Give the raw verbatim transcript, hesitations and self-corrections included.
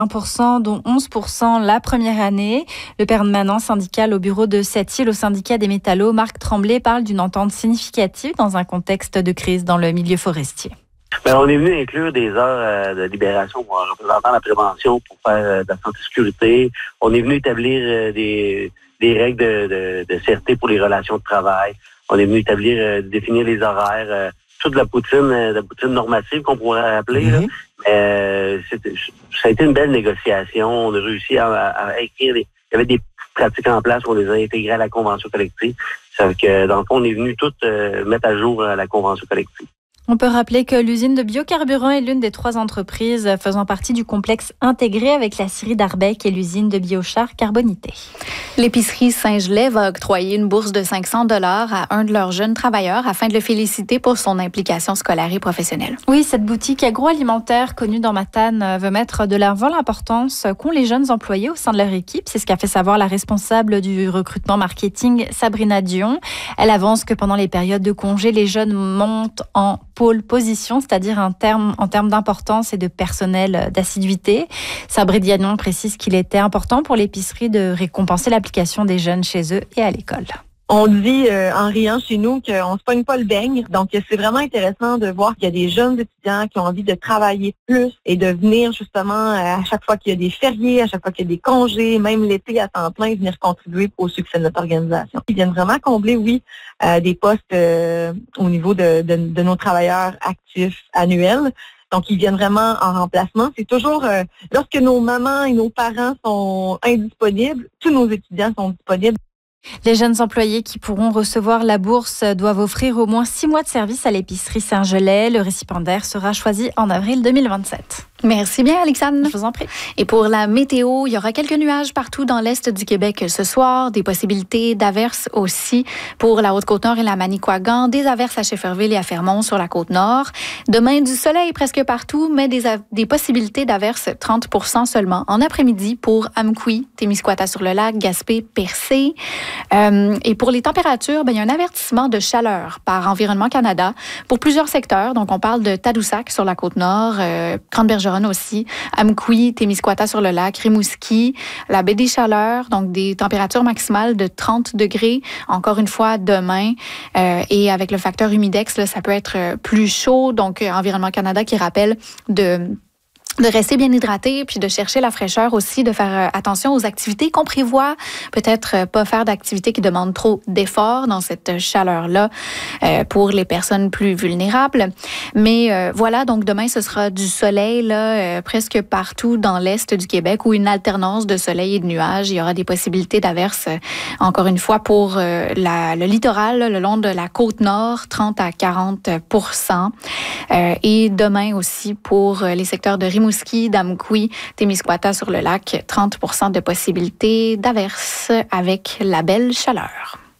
un pour cent, dont onze pour cent la première année. Le permanent syndical au bureau de Sept-Îles au syndicat des métallos, Marc Tremblay, parle d'une entente significative dans un contexte de crise dans le milieu forestier. Bien, on est venu inclure des heures euh, de libération pour représentant la prévention, pour faire euh, de la santé-sécurité. On est venu établir euh, des, des règles de, de, de C R T pour les relations de travail. On est venu établir, euh, définir les horaires, euh, toute la poutine, euh, la poutine normative qu'on pourrait appeler. Mm-hmm. Là. Euh, ça a été une belle négociation. On a réussi à, à, à écrire. Des, il y avait des pratiques en place. On les a intégrées à la convention collective. Ça fait que, dans le fond, on est venu toutes euh, mettre à jour euh, la convention collective. On peut rappeler que l'usine de biocarburant est l'une des trois entreprises faisant partie du complexe intégré avec la scierie d'Arbec et l'usine de biochar Carbonité. L'épicerie Saint-Gelais va octroyer une bourse de cinq cents dollars à un de leurs jeunes travailleurs afin de le féliciter pour son implication scolaire et professionnelle. Oui, cette boutique agroalimentaire connue dans Matane veut mettre de l'avant l'importance qu'ont les jeunes employés au sein de leur équipe. C'est ce qu'a fait savoir la responsable du recrutement marketing, Sabrina Dion. Elle avance que pendant les périodes de congé, les jeunes montent en pôle position, c'est-à-dire un terme, en termes d'importance et de personnel d'assiduité. Sabrina Dion précise qu'il était important pour l'épicerie de récompenser l'application des jeunes chez eux et à l'école. On dit euh, en riant chez nous qu'on se pogne pas le beigne. Donc, c'est vraiment intéressant de voir qu'il y a des jeunes étudiants qui ont envie de travailler plus et de venir justement à chaque fois qu'il y a des fériés, à chaque fois qu'il y a des congés, même l'été à temps plein, venir contribuer au succès de notre organisation. Ils viennent vraiment combler, oui, euh, des postes euh, au niveau de, de, de nos travailleurs actifs annuels. Donc, ils viennent vraiment en remplacement. C'est toujours, euh, lorsque nos mamans et nos parents sont indisponibles, tous nos étudiants sont disponibles. Les jeunes employés qui pourront recevoir la bourse doivent offrir au moins six mois de service à l'épicerie Saint-Gelais. Le récipiendaire sera choisi en avril deux mille vingt-sept. Merci bien, Alexandre. Je vous en prie. Et pour la météo, il y aura quelques nuages partout dans l'est du Québec ce soir, des possibilités d'averses aussi pour la Haute-Côte-Nord et la Manicouagan, des averses à Shefferville et à Fermont sur la Côte-Nord. Demain, du soleil presque partout, mais des, des possibilités d'averses trente pour cent seulement en après-midi pour Amqui, Témiscouata-sur-le-Lac, Gaspé, Percé. Euh, et pour les températures, ben, il y a un avertissement de chaleur par Environnement Canada pour plusieurs secteurs. Donc, on parle de Tadoussac sur la Côte-Nord, euh, Grande-Bergeronne aussi, Amqui, Témiscouata-sur-le-Lac, Rimouski, la baie des Chaleurs, donc des températures maximales de trente degrés, encore une fois demain. Euh, et avec le facteur humidex, là, ça peut être plus chaud. Donc, Environnement Canada qui rappelle de... de rester bien hydraté, puis de chercher la fraîcheur aussi, de faire attention aux activités qu'on prévoit. Peut-être pas faire d'activités qui demandent trop d'efforts dans cette chaleur-là euh, pour les personnes plus vulnérables. Mais euh, voilà, donc demain, ce sera du soleil là, euh, presque partout dans l'est du Québec ou une alternance de soleil et de nuages. Il y aura des possibilités d'averses, euh, encore une fois, pour euh, la, le littoral, là, le long de la Côte-Nord, trente à quarante pour cent. Euh, et demain aussi pour les secteurs de Rimouski, d'Amqui, Témiscouata sur le lac, trente pour cent de possibilités d'averses avec la belle chaleur.